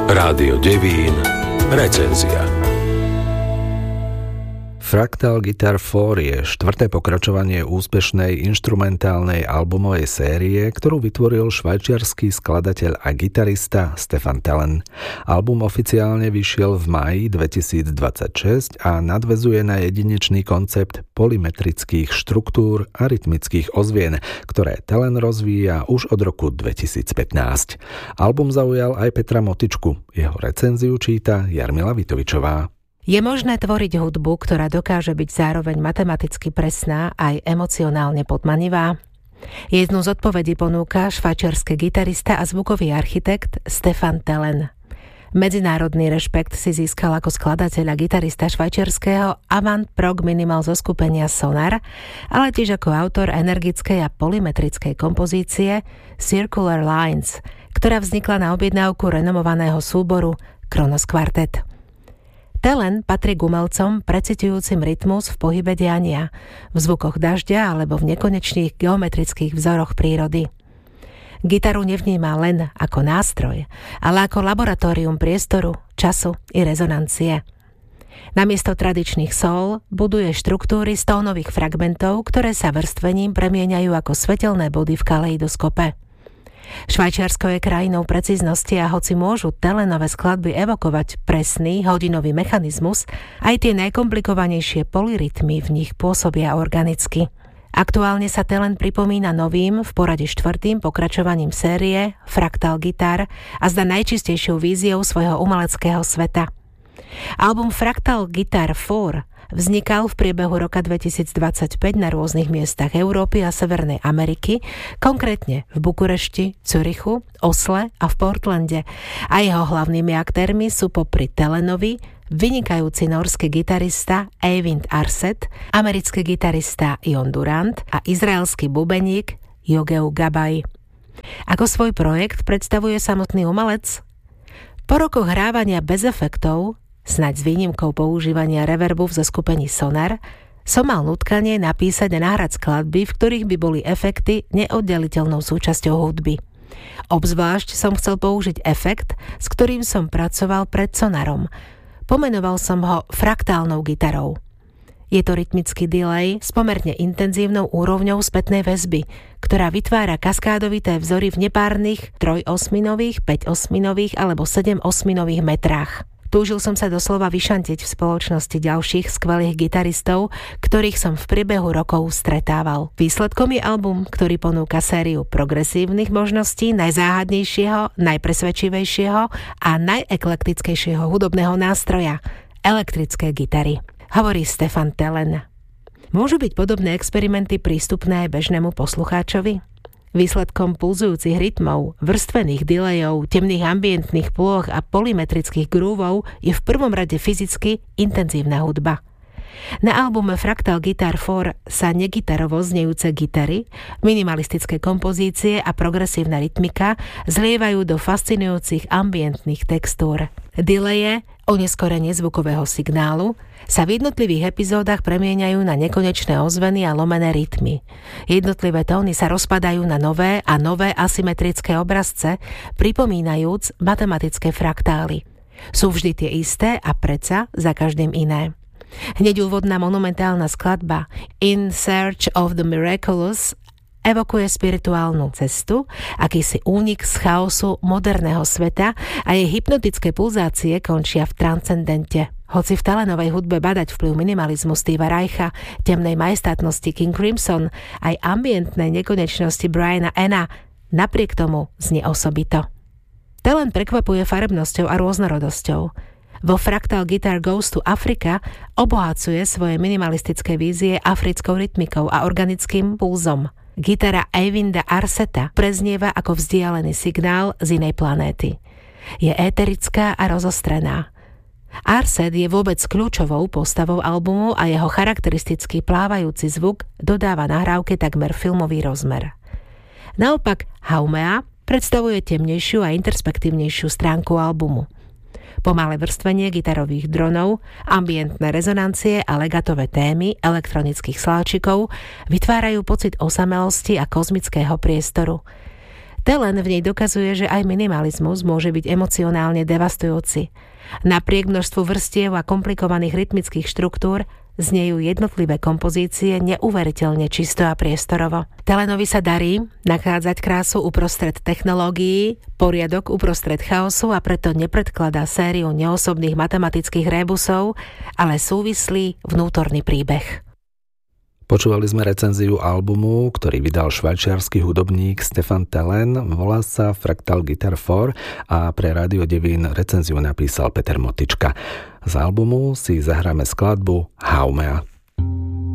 Rádio Devín, recenzia. Fractal Guitar 4 je štvrté pokračovanie úspešnej inštrumentálnej albumovej série, ktorú vytvoril švajčiarsky skladateľ a gitarista Stefan Telen. Album oficiálne vyšiel v máji 2026 a nadväzuje na jedinečný koncept polymetrických štruktúr a rytmických ozvien, ktoré Telen rozvíja už od roku 2015. Album zaujal aj Petra Motičku. Jeho recenziu číta Jarmila Vitovičová. Je možné tvoriť hudbu, ktorá dokáže byť zároveň matematicky presná aj emocionálne podmanivá? Jednu z odpovedí ponúka švajčiarsky gitarista a zvukový architekt Stefan Telen. Medzinárodný rešpekt si získal ako skladateľ a gitarista švajčiarskeho avant-prog minimal zoskupenia Sonar, ale tiež ako autor energickej a polymetrickej kompozície Circular Lines, ktorá vznikla na objednávku renomovaného súboru Kronos Quartet. Telen patrí k umelcom precitujúcim rytmus v pohybe diania, v zvukoch dažďa alebo v nekonečných geometrických vzoroch prírody. Gitaru nevníma len ako nástroj, ale ako laboratórium priestoru, času i rezonancie. Namiesto tradičných sól buduje štruktúry z tónových fragmentov, ktoré sa vrstvením premieňajú ako svetelné body v kaleidoskope. Švajčiarsko je krajinou precíznosti a hoci môžu Telenové skladby evokovať presný hodinový mechanizmus, aj tie najkomplikovanejšie polyrytmy v nich pôsobia organicky. Aktuálne sa Telen pripomína novým, v porade štvrtým pokračovaním série Fractal Guitar a zdá najčistejšou víziou svojho umeleckého sveta. Album Fractal Guitar 4 vznikal v priebehu roka 2025 na rôznych miestach Európy a Severnej Ameriky, konkrétne v Bukurešti, Zürichu, Osle a v Portlande. A jeho hlavnými aktérmi sú popri Telenovi vynikajúci norský gitarista Eyvind Arset, americký gitarista Jon Durant a izraelský bubeník Yogeu Gabay. Ako svoj projekt predstavuje samotný umelec? Po rokoch hrávania bez efektov, snáď s výnimkou používania reverbu v zoskupení Sonar, som mal nutkanie napísať a nahrať skladby, v ktorých by boli efekty neoddeliteľnou súčasťou hudby. Obzvlášť som chcel použiť efekt, s ktorým som pracoval pred Sonarom. Pomenoval som ho fraktálnou gitarou. Je to rytmický delay s pomerne intenzívnou úrovňou spätnej väzby, ktorá vytvára kaskádovité vzory v nepárnych 3/8, 5/8 alebo 7/8 metrách. Túžil som sa doslova vyšantiť v spoločnosti ďalších skvelých gitaristov, ktorých som v priebehu rokov stretával. Výsledkom je album, ktorý ponúka sériu progresívnych možností najzáhadnejšieho, najpresvedčivejšieho a najeklektickejšieho hudobného nástroja – elektrické gitary. Hovorí Stefan Telen. Môžu byť podobné experimenty prístupné aj bežnému poslucháčovi? Výsledkom pulzujúcich rytmov, vrstvených delejov, temných ambientných plôch a polymetrických grúvov je v prvom rade fyzicky intenzívna hudba. Na albume Fractal Guitar 4 sa negitarovo znejúce gitary, minimalistické kompozície a progresívna rytmika zlievajú do fascinujúcich ambientných textúr. Deleje, oneskorenie zvukového signálu, sa v jednotlivých epizódach premieňajú na nekonečné ozveny a lomené rytmy. Jednotlivé tóny sa rozpadajú na nové a nové asymetrické obrazce, pripomínajúc matematické fraktály. Sú vždy tie isté a predsa za každým iné. Hneď úvodná monumentálna skladba In Search of the Miraculous evokuje spirituálnu cestu, akýsi únik z chaosu moderného sveta a jej hypnotické pulzácie končia v transcendente. Hoci v Telenovej hudbe badať vplyv minimalizmu Steva Reicha, temnej majestátnosti King Crimson, aj ambientnej nekonečnosti Briana Ena, napriek tomu znie osobito. Telen prekvapuje farebnosťou a rôznorodosťou. Vo Fractal Guitar Goes to Africa obohacuje svoje minimalistické vízie africkou rytmikou a organickým pulzom. Gitara Eyvinda Arseta preznieva ako vzdialený signál z inej planéty. Je éterická a rozostrená. Arset je vôbec kľúčovou postavou albumu a jeho charakteristický plávajúci zvuk dodáva nahrávke takmer filmový rozmer. Naopak Haumea predstavuje temnejšiu a introspektívnejšiu stránku albumu. Pomalé vrstvenie gitarových dronov, ambientné rezonancie a legatové témy elektronických sláčikov vytvárajú pocit osamelosti a kozmického priestoru. Telen v nej dokazuje, že aj minimalizmus môže byť emocionálne devastujúci. Napriek množstvu vrstiev a komplikovaných rytmických štruktúr znejú jednotlivé kompozície neuveriteľne čisto a priestorovo. Telenovi sa darí nachádzať krásu uprostred technológií, poriadok uprostred chaosu a preto nepredkladá sériu neosobných matematických rébusov, ale súvislý vnútorný príbeh. Počúvali sme recenziu albumu, ktorý vydal švajčiarsky hudobník Stefan Telen, volá sa Fractal Guitar 4 a pre Rádio Devín recenziu napísal Peter Motička. Z albumu si zahráme skladbu Haumea.